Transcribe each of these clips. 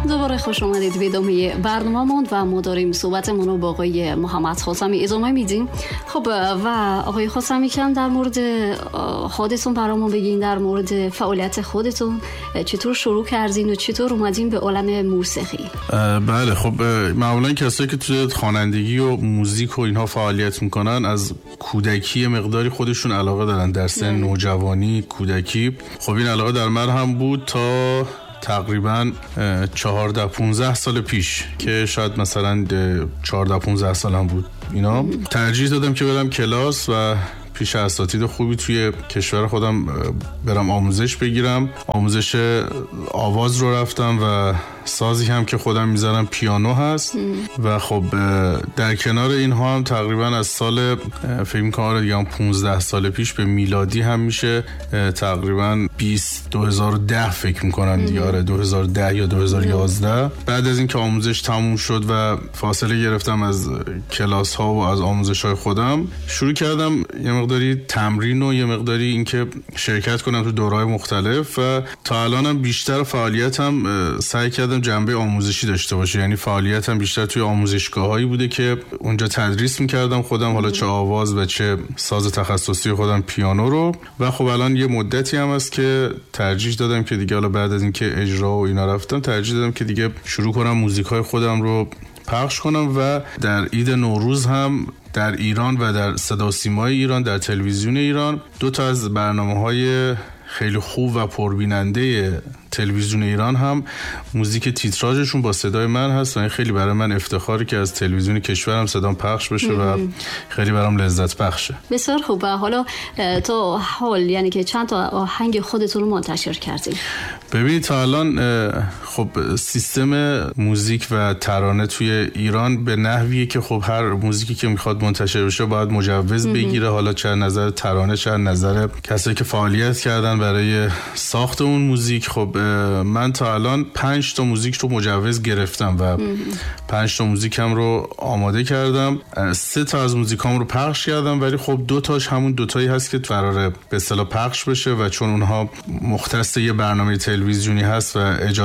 دوباره خوش آمدید به ادامه برنامه‌مون و ما داریم صحبتمون رو با آقای محمد خاتمی ادامه میدیم. خب و آقای خاتمی کم در مورد خودتون برامون بگین، در مورد فعالیت خودتون چطور شروع کردین و چطور اومدین به عالم موسیقی؟ بله خب معمولا کسایی که توی خوانندگی و موزیک و اینها فعالیت میکنن از کودکی مقداری خودشون علاقه دارن، در سن نوجوانی کودکی. خب این علاقه در من هم بود تا تقریبا 14-15 سال پیش که شاید مثلا 14-15 سالم بود. اینا ترجیح دادم که برم کلاس و پیش اساتید خوبی توی کشور خودم برم آموزش بگیرم. آموزش آواز رو رفتم و سازی هم که خودم میذارم پیانو هست و خب در کنار اینها هم تقریبا از سال فکر می‌کنم دیگه 15 سال پیش به میلادی هم میشه تقریبا 2010 فکر می‌کنم دیگه، 2010 یا 2011 بعد از اینکه آموزش تموم شد و فاصله گرفتم از کلاس ها و از آموزش های خودم، شروع کردم یه مقداری تمرین و یه مقداری اینکه شرکت کنم تو دوره‌های مختلف و تا الانم بیشتر فعالیتم سعی کردم جنبه آموزشی داشته باشه. یعنی فعالیتم بیشتر توی آموزشگاهایی بوده که اونجا تدریس میکردم خودم، حالا چه آواز و چه ساز تخصصی خودم پیانو رو. و خب الان یه مدتی هم هست که ترجیح دادم که دیگه حالا بعد از اینکه اجرا و اینا رفتم ترجیح دادم که دیگه شروع کنم موزیکای خودم رو پخش کنم و در عید نوروز هم در ایران و در صدا و سیمای ایران، در تلویزیون ایران 2 از برنامه‌های خیلی خوب و پربیننده تلویزیون ایران هم موزیک تیتراژشون با صدای من هست و این خیلی برای من افتخاره که از تلویزیون کشورم صدام پخش بشه و خیلی برام لذت بخشه. بسیار خوب. حالا تا حال یعنی که چند تا آهنگ خودتون رو منتشر کردین؟ ببینید تا الان خب سیستم موزیک و ترانه توی ایران به نحویه که خب هر موزیکی که میخواد منتشر بشه باید مجوز بگیره، حالا چه نظر ترانه چه نظر کسایی که فعالیت کردن برای ساخت اون موزیک. خب من تا الان 5 تا موزیک رو مجوز گرفتم و 5 تا موزیکم رو آماده کردم. 3 تا از موزیکام رو پخش کردم ولی خب 2 تاش همون 2 تایی هست که قراره به اصطلاح پخش بشه و چون اونها مختص یه برنامه تلویزیونی هست و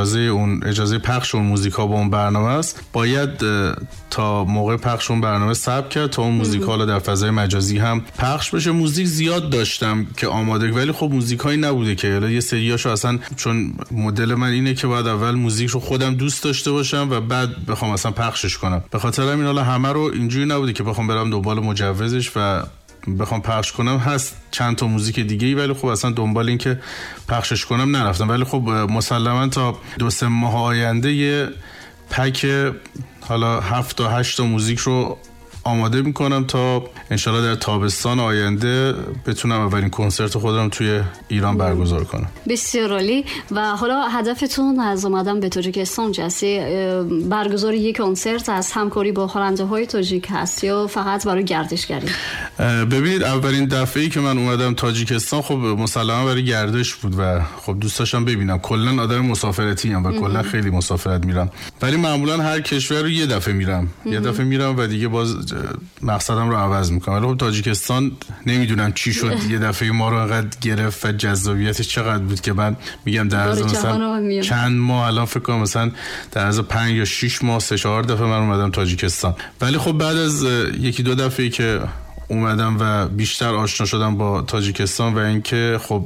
اجازه پخش اون موزیکا با اون برنامه است، باید تا موقع پخش اون برنامه ثبت کرد تا اون موزیکا در فضای مجازی هم پخش بشه. موزیک زیاد داشتم که آماده ولی خب موزیکایی نبوده که یه سریاشو اصلا، چون مدل من اینه که باید اول موزیک رو خودم دوست داشته باشم و بعد بخوام اصلا پخشش کنم. به خاطر همین حالا همه رو اینجوری نبوده که بخوام برم دنبال مجوزش و بخوام پخش کنم. هست چند تا موزیک دیگه ولی خب اصلا دنبال این که پخشش کنم نرفتم. ولی خب مسلماً تا 2-3 ماه آینده یه پک حالا 7 تا 8 تا موزیک رو آماده میکنم تا انشالله در تابستان آینده بتونم اولین کنسرت خودم توی ایران برگزار کنم. بسیار عالی. و حالا هدفتون از اومدن به تاجیکستان جسی برگزار یک کنسرت از همکاری با خواننده های تاجیک هست یا فقط برای گردشگری؟ ببینید اولین دفعه‌ای که من اومدم تاجیکستان خب مسلما برای گردش بود و خب دوست داشتم ببینم. کلا آدم مسافرتی ام و کلا خیلی مسافرت میرم ولی معمولا هر کشور رو یه دفعه میرم و دیگه باز مقصدم رو عوض میکنم. ولی خب تاجیکستان نمیدونم چی شد یه دفعه ما رو انقدر گرفت و جذابیتش چقدر بود که من میگم در از مثلا چند ماه الان فکر کنم مثلا در از 5 یا 6 ماه 3-4 دفعه من اومدم تاجیکستان. ولی خب بعد از 1-2 دفعه که اومدم و بیشتر آشنا شدم با تاجیکستان و اینکه خب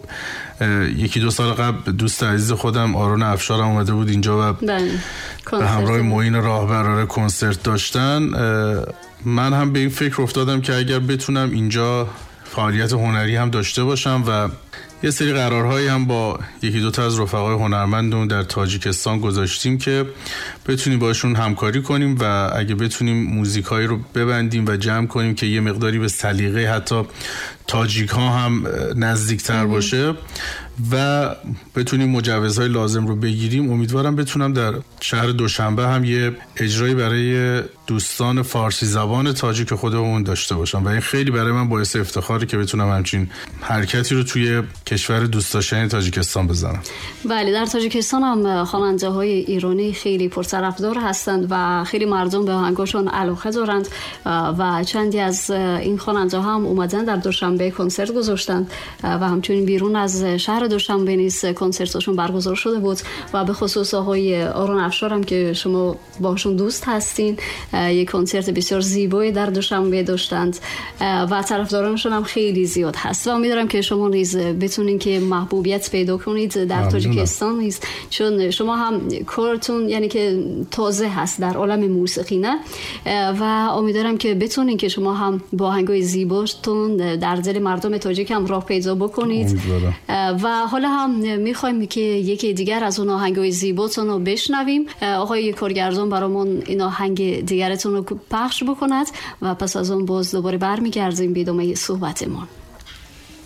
1-2 سال قبل دوست عزیز خودم آرون افشارم اومده بود اینجا و به همراه معین راهبر کنسرت داشتن، من هم به این فکر افتادم که اگر بتونم اینجا فعالیت هنری هم داشته باشم و یه سری قرارهایی هم با 1-2 تا از رفقای هنرمندمون در تاجیکستان گذاشتیم که بتونیم باشون همکاری کنیم و اگه بتونیم موزیکایی رو ببندیم و جمع کنیم که یه مقداری به سلیقه حتی تاجیک ها هم نزدیکتر باشه و بتونیم مجوزهای لازم رو بگیریم. امیدوارم بتونم در شهر دوشنبه هم یه اجرایی برای دوستان فارسی زبان تاجیک خودمون داشته باشم و این خیلی برای من باعث افتخاره که بتونم همچین حرکتی رو توی کشور دوست داشتنی تاجیکستان بزنم. بله، در تاجیکستان هم خواننده های ایرانی خیلی پرطرفدار هستند و خیلی مردم به آهنگاشون علاقه دارند و چندی از این خواننده هم اومدن در دوشنبه دوشنبه کنسرت گذاشتند و همچنین بیرون از شهر دوشنبه نیز کنسرتشون برگزار شده بود و به خصوص آقای آرون افشار هم که شما باشون دوست هستین یک کنسرت بسیار زیبایی در دوشنبه داشتند و طرفدارانشون هم خیلی زیاد هست و امیدوارم که شما نیز بتونین که محبوبیت پیدا کنید در تاجیکستان نیز، چون شما هم کارتون یعنی که تازه هست در عالم موسیقی نه و امیدوارم که بتونین که شما هم با آهنگای زیباتون در دل مردم تاجیک هم راه پیدا بکنید و حالا هم میخوایم که یکی دیگر از اون آهنگای زیباتون رو بشنویم. آقای کارگردان برامون این آهنگ دیگرتون رو پخش بکند و پس از اون باز دوباره برمیگردیم به ادامه صحبتمون.